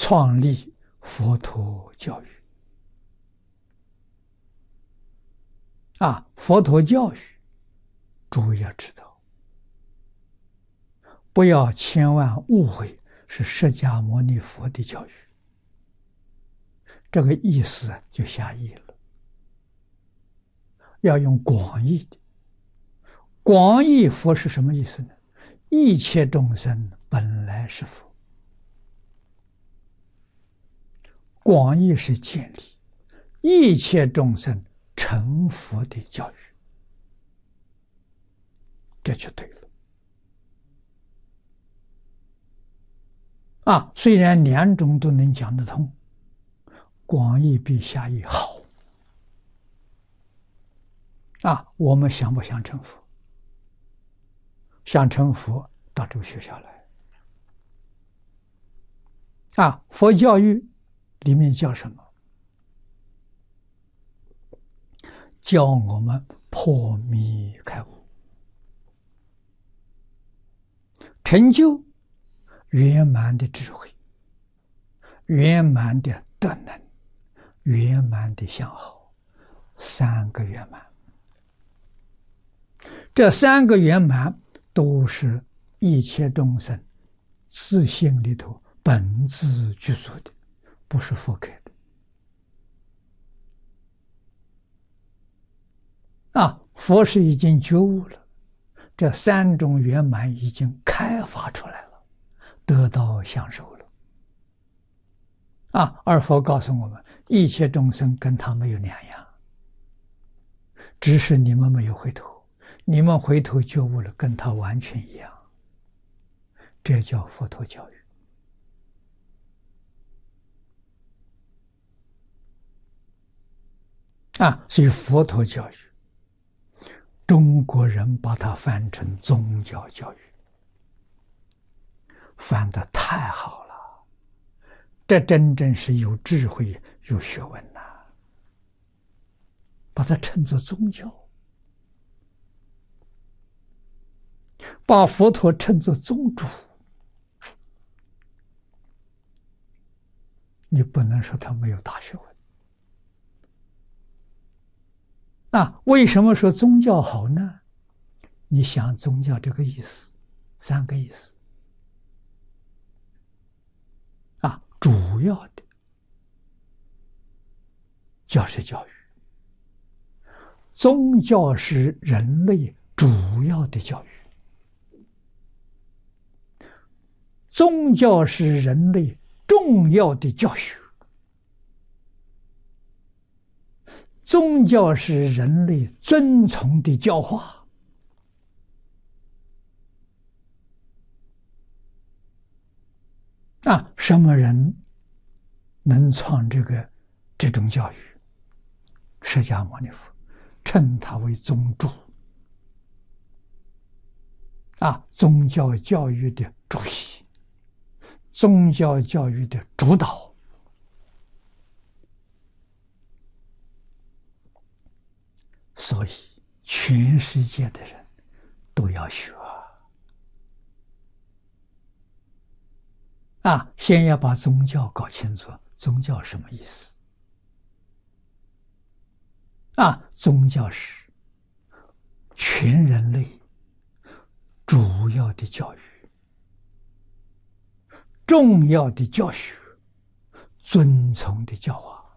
创立佛陀教育。佛陀教育，诸位要知道，不要千万误会是释迦牟尼佛的教育，这个意思就狭义了。要用广义的。广义佛是什么意思呢？一切众生本来是佛。广义是建立一切众生成佛的教育，这就对了。虽然两种都能讲得通，广义比狭义好。我们想不想成佛？想成佛，到这个学校来。佛教育里面叫什么？教我们破迷开悟，成就圆满的智慧，圆满的德能，圆满的相好，三个圆满。这三个圆满都是一切众生自性里头本自具足的，不是佛给的。佛是已经觉悟了，这三种圆满已经开发出来了，得到享受了。而佛告诉我们，一切众生跟他没有两样，只是你们没有回头，你们回头觉悟了，跟他完全一样。这叫佛陀教育。所以佛陀教育，中国人把它翻成宗教教育，翻得太好了，这真正是有智慧有学问呐，把它称作宗教，把佛陀称作宗主，你不能说他没有大学问。为什么说宗教好呢？你想宗教这个意思，三个意思。主要的就是教育，宗教是人类主要的教育，宗教是人类重要的教学，宗教是人类遵从的教化。什么人能创这种教育？释迦牟尼佛称他为宗主，宗教教育的主席，宗教教育的主导。所以全世界的人都要学先要把宗教搞清楚，宗教什么意思？宗教是全人类主要的教育、重要的教学、遵从的教化。